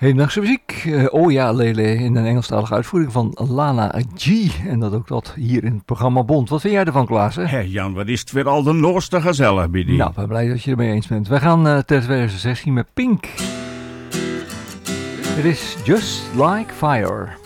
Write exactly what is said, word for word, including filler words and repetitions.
Hedendaagse muziek. Uh, oh ja, Lele, in een Engelstalige uitvoering van Lana G. En dat ook dat hier in het programma Bond. Wat vind jij ervan, Klaas? Hé hey Jan, wat is het weer al de noorste gezellig, Biddy. Nou, ik ben blij dat je het ermee eens bent. Wij gaan uh, ter twintig zestien met Pink. Het is Just Like Fire.